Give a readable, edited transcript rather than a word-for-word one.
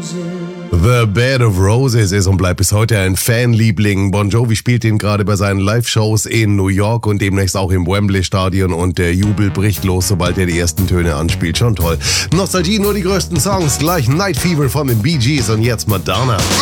The Bed of Roses ist und bleibt bis heute ein Fanliebling. Bon Jovi spielt ihn gerade bei seinen Live-Shows in New York und demnächst auch im Wembley-Stadion und der Jubel bricht los, sobald er die ersten Töne anspielt. Schon toll. Nostalgie, nur die größten Songs. Gleich Night Fever von den Bee Gees und jetzt Madonna.